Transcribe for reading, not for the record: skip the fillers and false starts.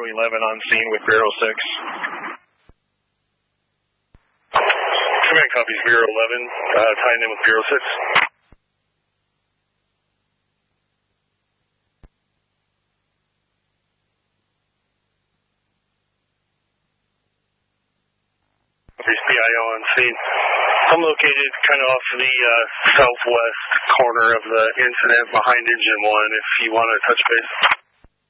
11 on scene with Bureau 6. Command copies Bureau 11, tying in with Bureau 6. PIO on scene. I'm located kind of off the southwest corner of the incident behind Engine 1 if you want to touch base.